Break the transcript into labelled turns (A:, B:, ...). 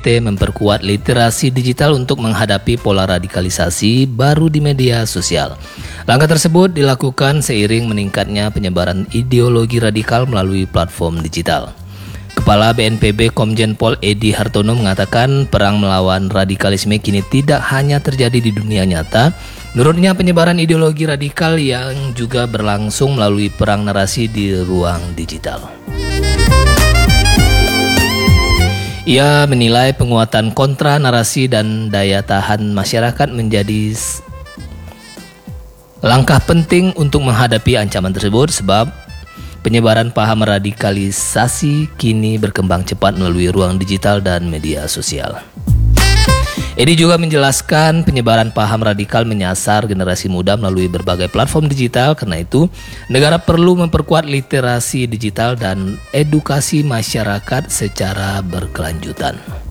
A: BNPT memperkuat literasi digital untuk menghadapi pola radikalisasi baru di media sosial. Langkah tersebut dilakukan seiring meningkatnya penyebaran ideologi radikal melalui platform digital. Kepala BNPB Komjen Pol Edi Hartono mengatakan perang melawan radikalisme kini tidak hanya terjadi di dunia nyata. Menurutnya penyebaran ideologi radikal yang juga berlangsung melalui perang narasi di ruang digital. Ia menilai penguatan kontra narasi dan daya tahan masyarakat menjadi langkah penting untuk menghadapi ancaman tersebut sebab penyebaran paham radikalisasi kini berkembang cepat melalui ruang digital dan media sosial. Edi juga menjelaskan penyebaran paham radikal menyasar generasi muda melalui berbagai platform digital. Karena itu, negara perlu memperkuat literasi digital dan edukasi masyarakat secara berkelanjutan.